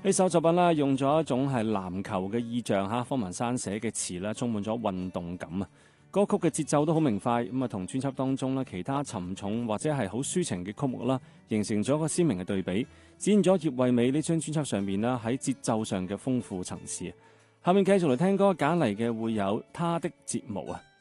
呢首作品咧用咗一種係籃球嘅意象嚇，方文山寫嘅詞咧充滿咗運動感啊！歌曲嘅節奏都好明快，咁啊同專輯當中咧其他沉重或者係好抒情嘅曲目啦，形成咗一個鮮明嘅對比，展現咗葉惠美呢張專輯上面啦喺節奏上嘅豐富層次。下面繼續嚟聽歌揀嚟嘅會有他的睫毛啊！